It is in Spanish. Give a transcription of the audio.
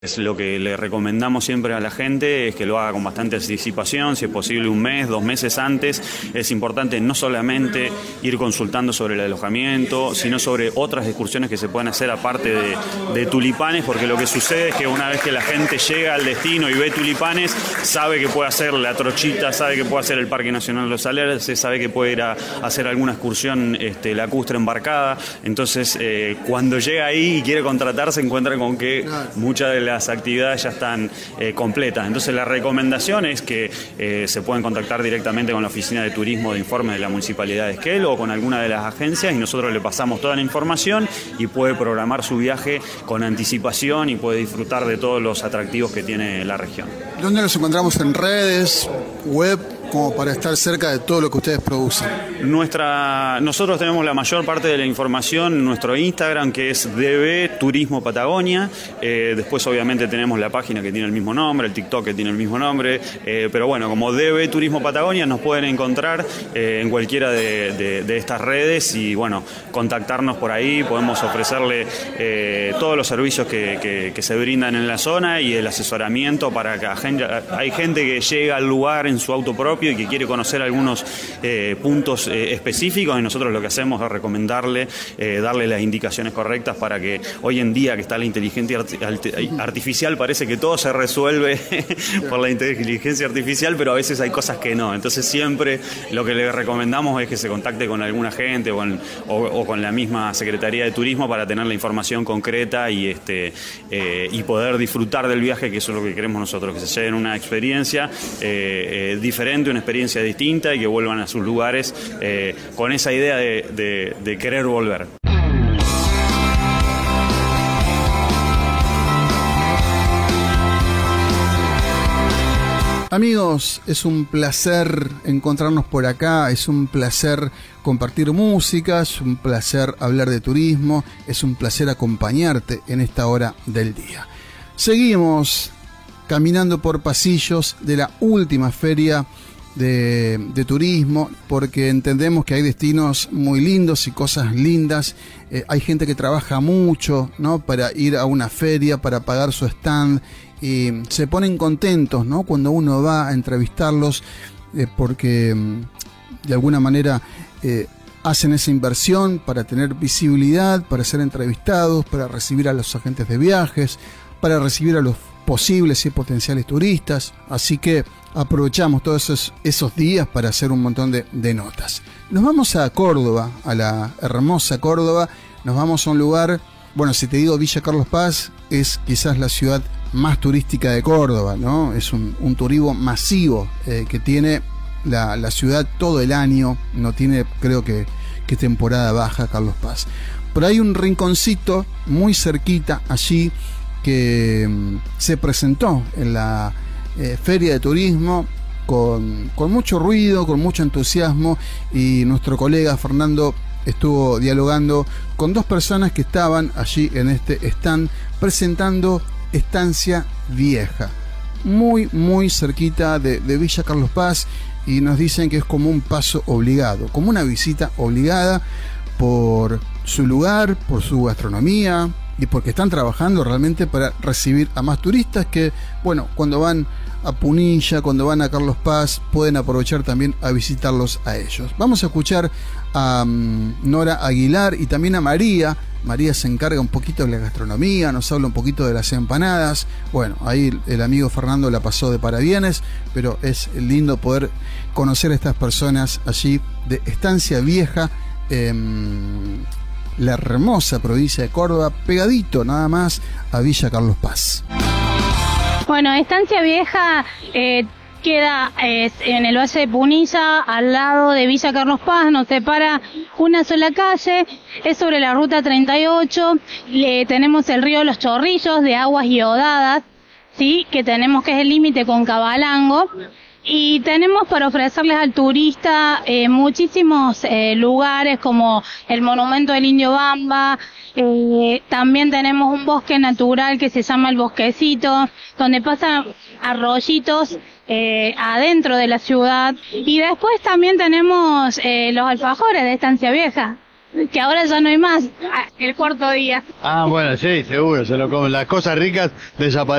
Es lo que le recomendamos siempre a la gente, es que lo haga con bastante anticipación, si es posible 1 mes, 2 meses antes. Es importante no solamente ir consultando sobre el alojamiento, sino sobre otras excursiones que se pueden hacer aparte de tulipanes, porque lo que sucede es que una vez que la gente llega al destino y ve tulipanes, sabe que puede hacer la Trochita, sabe que puede hacer el Parque Nacional de los Alerces, sabe que puede ir a hacer alguna excursión lacustre embarcada. Entonces, cuando llega ahí y quiere contratar, se encuentra con que muchas de las actividades ya están completas. Entonces la recomendación es que se pueden contactar directamente con la Oficina de Turismo de Informe de la Municipalidad de Esquel o con alguna de las agencias y nosotros le pasamos toda la información y puede programar su viaje con anticipación y puede disfrutar de todos los atractivos que tiene la región. ¿Dónde nos encontramos en redes, web, como para estar cerca de todo lo que ustedes producen? Nosotros tenemos la mayor parte de la información en nuestro Instagram, que es DB Turismo Patagonia. Después obviamente tenemos la página que tiene el mismo nombre, el TikTok que tiene el mismo nombre, pero bueno, como DB Turismo Patagonia nos pueden encontrar en cualquiera de estas redes y bueno, contactarnos por ahí. Podemos ofrecerle todos los servicios que se brindan en la zona y el asesoramiento para que hay gente que llega al lugar en su auto propio y que quiere conocer algunos puntos específicos, y nosotros lo que hacemos es recomendarle, darle las indicaciones correctas para que hoy en día que está la inteligencia artificial parece que todo se resuelve por la inteligencia artificial, pero a veces hay cosas que no. Entonces siempre lo que le recomendamos es que se contacte con alguna gente o con la misma Secretaría de Turismo para tener la información concreta y poder disfrutar del viaje, que eso es lo que queremos nosotros, que se lleven una experiencia diferente, una experiencia distinta y que vuelvan a sus lugares con esa idea de querer volver. Amigos, es un placer encontrarnos por acá, es un placer compartir música, es un placer hablar de turismo, es un placer acompañarte en esta hora del día. Seguimos caminando por pasillos de la última feria de turismo, porque entendemos que hay destinos muy lindos y cosas lindas. Hay gente que trabaja mucho, ¿no?, para ir a una feria, para pagar su stand, y se ponen contentos, ¿no?, cuando uno va a entrevistarlos, porque de alguna manera hacen esa inversión para tener visibilidad, para ser entrevistados, para recibir a los agentes de viajes, para recibir a los posibles y potenciales turistas. Así que aprovechamos todos esos días para hacer un montón de notas. Nos vamos a Córdoba, a la hermosa Córdoba. Nos vamos a un lugar, bueno, si te digo Villa Carlos Paz, es quizás la ciudad más turística de Córdoba, ¿no? Es un turismo masivo que tiene la ciudad todo el año. No tiene, creo que temporada baja Carlos Paz. Pero hay un rinconcito muy cerquita allí que se presentó en la feria de turismo con mucho ruido, con mucho entusiasmo, y nuestro colega Fernando estuvo dialogando con 2 personas que estaban allí en este stand presentando Estancia Vieja, muy muy cerquita de Villa Carlos Paz, y nos dicen que es como un paso obligado, como una visita obligada por su lugar, por su gastronomía y porque están trabajando realmente para recibir a más turistas que, bueno, cuando van a Punilla, cuando van a Carlos Paz, pueden aprovechar también a visitarlos a ellos. Vamos a escuchar a Nora Aguilar y también a María. María se encarga un poquito de la gastronomía, nos habla un poquito de las empanadas. Bueno, ahí el amigo Fernando la pasó de parabienes, pero es lindo poder conocer a estas personas allí de Estancia Vieja, la hermosa provincia de Córdoba, pegadito nada más a Villa Carlos Paz. Bueno, Estancia Vieja queda en el Valle de Punilla, al lado de Villa Carlos Paz. Nos separa una sola calle, es sobre la ruta 38. Tenemos el río Los Chorrillos, de aguas iodadas, ¿sí?, que tenemos, que es el límite con Cabalango. Y tenemos para ofrecerles al turista muchísimos lugares, como el monumento del Indio Bamba. También tenemos un bosque natural que se llama el Bosquecito, donde pasan arroyitos adentro de la ciudad. Y después también tenemos los alfajores de Estancia Vieja, que ahora ya no hay más, el cuarto día. Ah, bueno, sí, seguro, se lo comen. Las cosas ricas desaparecen.